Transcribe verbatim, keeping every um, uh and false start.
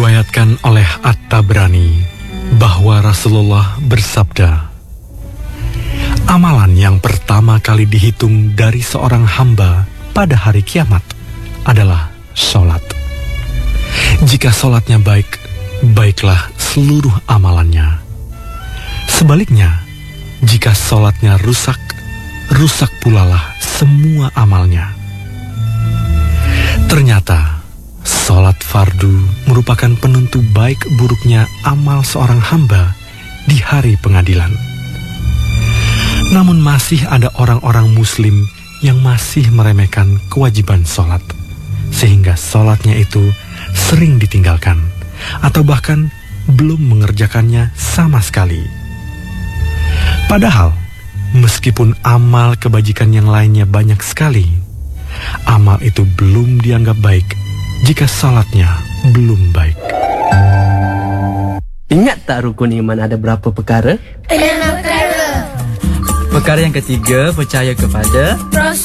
Diriwayatkan oleh At-Tabrani bahwa Rasulullah bersabda, amalan yang pertama kali dihitung dari seorang hamba pada hari kiamat adalah sholat. Jika sholatnya baik, baiklah seluruh amalannya. Sebaliknya, jika sholatnya rusak, rusak pulalah semua amalnya. Ternyata, sholat fardu merupakan penentu baik buruknya amal seorang hamba di hari pengadilan. Namun masih ada orang-orang muslim yang masih meremehkan kewajiban sholat, sehingga sholatnya itu sering ditinggalkan, atau bahkan belum mengerjakannya sama sekali. Padahal, meskipun amal kebajikan yang lainnya banyak sekali, amal itu belum dianggap baik jika salatnya belum baik. Ingat tak rukun iman ada berapa perkara? Enam perkara. Perkara yang ketiga, percaya kepada Rasul